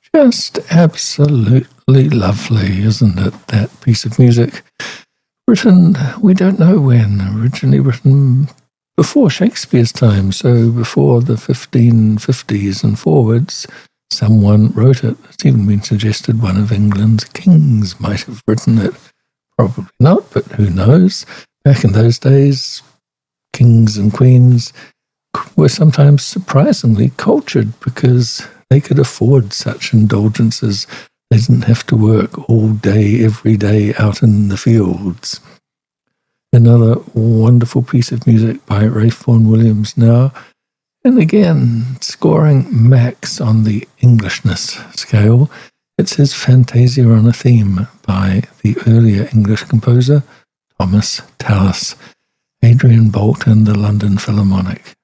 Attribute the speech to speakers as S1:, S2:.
S1: Just absolutely lovely, isn't it? That piece of music. Written, we don't know when, originally written before Shakespeare's time, so before the 1550s and forwards, someone wrote it. It's even been suggested one of England's kings might have written it. Probably not, but who knows? Back in those days, kings and queens were sometimes surprisingly cultured because they could afford such indulgences. They didn't have to work all day, every day out in the fields. Another wonderful piece of music by Ralph Vaughan Williams now, and again, scoring max on the Englishness scale. It's his Fantasia on a Theme by the earlier English composer Thomas Tallis, Adrian Boult and the London Philharmonic.